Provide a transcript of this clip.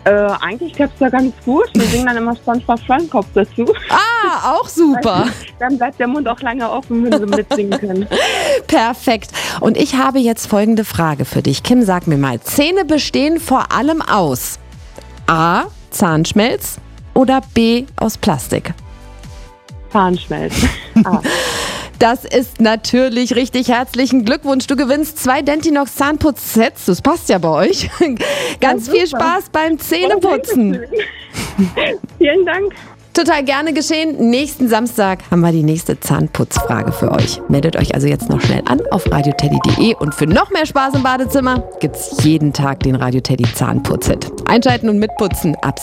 Eigentlich klappt es da ganz gut. Wir singen dann immer SpongeBob Schwammkopf dazu. Ah, auch super. Dann bleibt der Mund auch lange offen, wenn Sie mitsingen können. Perfekt. Und ich habe jetzt folgende Frage für dich. Kim, sag mir mal, Zähne bestehen vor allem aus A, Zahnschmelz oder B, aus Plastik? Zahnschmelz. Das ist natürlich richtig. Herzlichen Glückwunsch. Du gewinnst 2 Dentinox Zahnputz-Sets. Das passt ja bei euch. Ganz viel Spaß beim Zähneputzen. Vielen Dank. Total gerne geschehen. Nächsten Samstag haben wir die nächste Zahnputzfrage für euch. Meldet euch also jetzt noch schnell an auf radioteddy.de und für noch mehr Spaß im Badezimmer gibt's jeden Tag den Radio Teddy Zahnputz-Hit. Einschalten und mitputzen ab